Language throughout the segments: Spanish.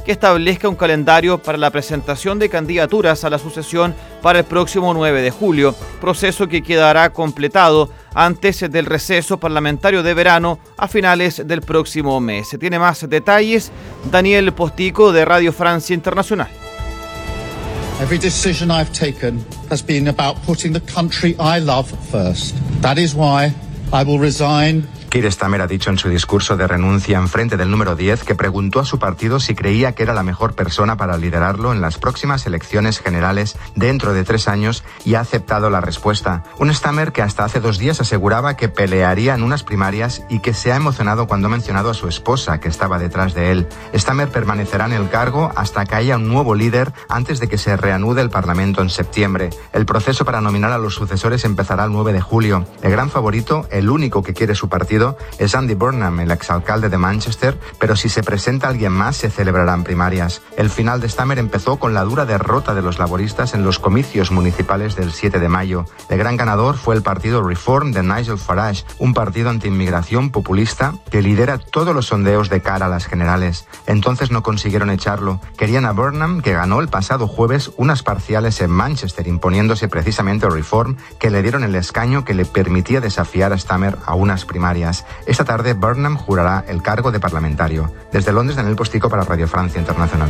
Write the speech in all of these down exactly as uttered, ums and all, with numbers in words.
que establezca un calendario para la presentación de candidaturas a la sucesión para el próximo nueve de julio, proceso que quedará completado antes del receso parlamentario de verano a finales del próximo mes. Se tiene más detalles Daniel Postico de Radio Francia Internacional. Every decision I've taken has been about putting the country I love first. That is why I will resign. Keir Starmer ha dicho en su discurso de renuncia en frente del número diez que preguntó a su partido si creía que era la mejor persona para liderarlo en las próximas elecciones generales dentro de tres años y ha aceptado la respuesta. Un Starmer que hasta hace dos días aseguraba que pelearía en unas primarias y que se ha emocionado cuando ha mencionado a su esposa que estaba detrás de él. Starmer permanecerá en el cargo hasta que haya un nuevo líder antes de que se reanude el Parlamento en septiembre. El proceso para nominar a los sucesores empezará el nueve de julio. El gran favorito, el único que quiere su partido, es Andy Burnham, el exalcalde de Manchester, pero si se presenta alguien más se celebrarán primarias. El final de Starmer empezó con la dura derrota de los laboristas en los comicios municipales del siete de mayo. El gran ganador fue el partido Reform de Nigel Farage, un partido antiinmigración populista que lidera todos los sondeos de cara a las generales. Entonces no consiguieron echarlo. Querían a Burnham, que ganó el pasado jueves unas parciales en Manchester, imponiéndose precisamente a Reform, que le dieron el escaño que le permitía desafiar a Starmer a unas primarias. Esta tarde, Burnham jurará el cargo de parlamentario. Desde Londres, Daniel Postico para Radio Francia Internacional.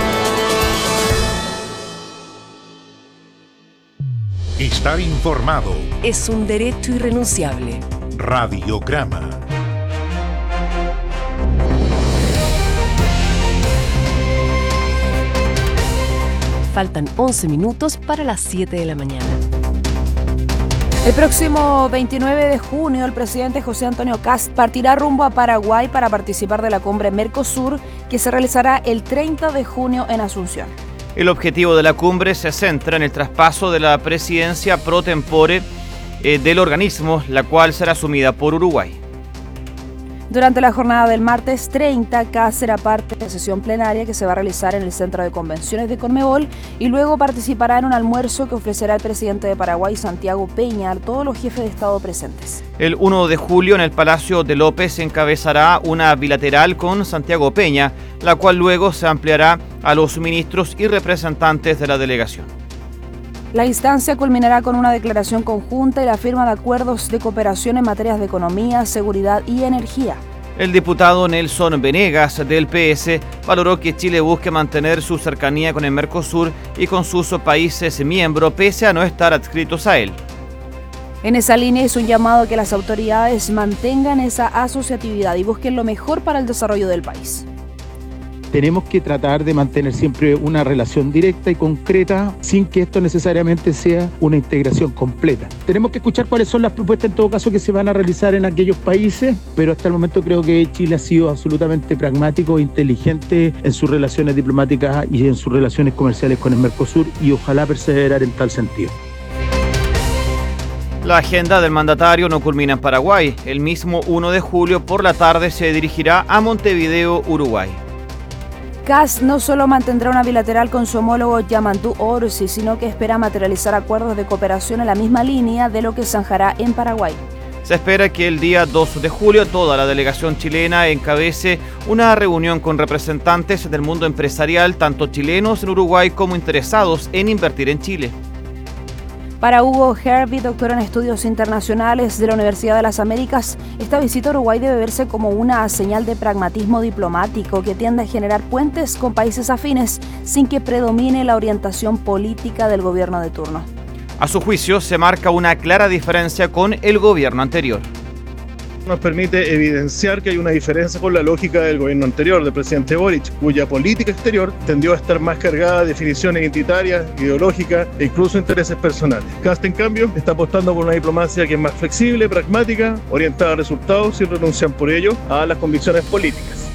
Estar informado es un derecho irrenunciable. Radiograma. Faltan once minutos para las siete de la mañana. El próximo veintinueve de junio, el presidente José Antonio Kast partirá rumbo a Paraguay para participar de la cumbre Mercosur, que se realizará el treinta de junio en Asunción. El objetivo de la cumbre se centra en el traspaso de la presidencia pro tempore eh, del organismo, la cual será asumida por Uruguay. Durante la jornada del martes treinta, Kast será parte de la sesión plenaria que se va a realizar en el Centro de Convenciones de Conmebol y luego participará en un almuerzo que ofrecerá el presidente de Paraguay, Santiago Peña, a todos los jefes de Estado presentes. El uno de julio en el Palacio de López encabezará una bilateral con Santiago Peña, la cual luego se ampliará a los ministros y representantes de la delegación. La instancia culminará con una declaración conjunta y la firma de acuerdos de cooperación en materias de economía, seguridad y energía. El diputado Nelson Venegas del P S valoró que Chile busque mantener su cercanía con el Mercosur y con sus países miembros, pese a no estar adscritos a él. En esa línea hizo un llamado a que las autoridades mantengan esa asociatividad y busquen lo mejor para el desarrollo del país. Tenemos que tratar de mantener siempre una relación directa y concreta sin que esto necesariamente sea una integración completa. Tenemos que escuchar cuáles son las propuestas en todo caso que se van a realizar en aquellos países, pero hasta el momento creo que Chile ha sido absolutamente pragmático e inteligente en sus relaciones diplomáticas y en sus relaciones comerciales con el Mercosur y ojalá perseverar en tal sentido. La agenda del mandatario no culmina en Paraguay. El mismo uno de julio por la tarde se dirigirá a Montevideo, Uruguay. Kast no solo mantendrá una bilateral con su homólogo Yamandu Orsi, sino que espera materializar acuerdos de cooperación en la misma línea de lo que zanjará en Paraguay. Se espera que el día dos de julio toda la delegación chilena encabece una reunión con representantes del mundo empresarial, tanto chilenos en Uruguay como interesados en invertir en Chile. Para Hugo Hervey, doctor en estudios internacionales de la Universidad de las Américas, esta visita a Uruguay debe verse como una señal de pragmatismo diplomático que tiende a generar puentes con países afines sin que predomine la orientación política del gobierno de turno. A su juicio, se marca una clara diferencia con el gobierno anterior. Nos permite evidenciar que hay una diferencia con la lógica del gobierno anterior, del presidente Boric, cuya política exterior tendió a estar más cargada de definiciones identitarias, ideológicas e incluso intereses personales. Kast, en cambio, está apostando por una diplomacia que es más flexible, pragmática, orientada a resultados sin renunciar por ello a las convicciones políticas.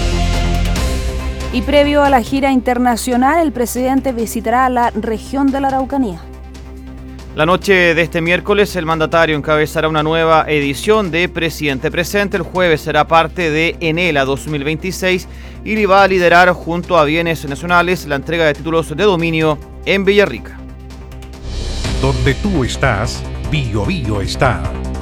Y previo a la gira internacional, el presidente visitará la región de la Araucanía. La noche de este miércoles, el mandatario encabezará una nueva edición de Presidente Presente. El jueves será parte de Enela dos mil veintiséis y va a liderar junto a Bienes Nacionales la entrega de títulos de dominio en Villarrica. Donde tú estás, Bio Bio está.